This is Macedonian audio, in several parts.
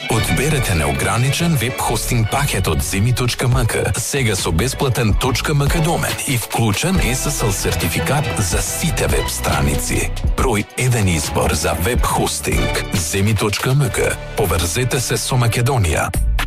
Одберете неограничен веб-хостинг пакет од Zemi.mk, сега со бесплатен .mk домен и вклучен SSL сертификат за сите веб страници. Број 1 избор за веб-хостинг. Zemi.mk. Поврзете се со Македонија.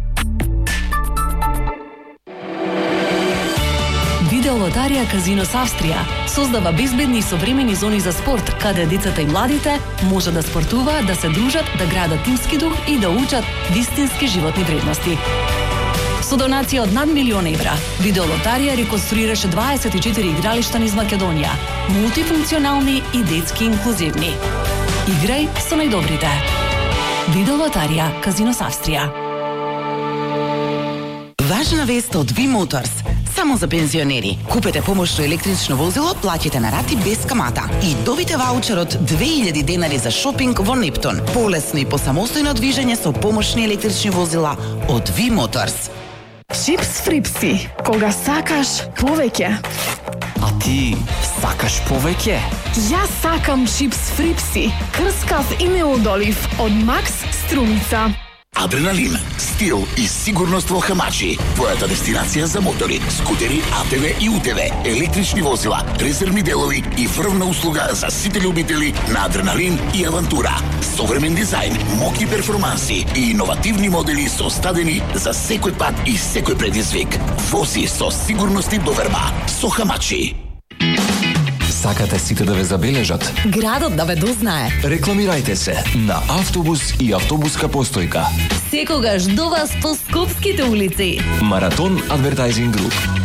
Видеолотарија Казинос Австрија создава безбедни и современи зони за спорт, каде децата и младите може да спортуваат, да се дружат, да градат тимски дух и да учат вистински животни вредности. Со донација од над €1.000.000, Видеолотарија реконструираше 24 игралишта низ Македонија, мултифункционални и детски инклузивни. Играј со најдобрите. Видеолотарија Казинос Австрија. Важна вест од V Motors. Само за пензионери. Купете помошно електрично возило, плаќате на рати без камата и добите ваучер од 2000 денари за шопинг во Нептун. Полесно и посамостојно движење со помошни електрични возила од V Motors. Чипс фрипси, кога сакаш повеќе. А ти сакаш повеќе? Јас сакам чипс фрипси, крскав и неодолив од Макс Струмица. Адреналин, стил и сигурност во Хамачи. Твојата дестинација за мотори, скутери, АТВ и УТВ, електрични возила, резервни делови и врвна услуга за сите љубители на адреналин и авантура. Современ дизајн, моки перформанси и иновативни модели составени за секој пат и секој предизвик. Вози со сигурност и доверба со Хамачи. Сакате сите да ве забележат? Градот да ве дознае. Рекламирајте се на автобус и автобуска постојка. Секогаш до вас по скопските улици. Маратон Адвертајзинг Груп.